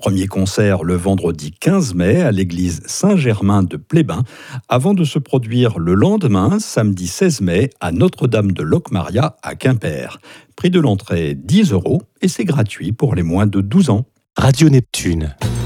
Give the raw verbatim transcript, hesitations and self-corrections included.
Premier concert le vendredi quinze mai à l'église Saint-Germain de Plébin, avant de se produire le lendemain, samedi seize mai, à Notre-Dame de Locmaria à Quimper. Prix de l'entrée dix euros et c'est gratuit pour les moins de douze ans. Radio Neptune.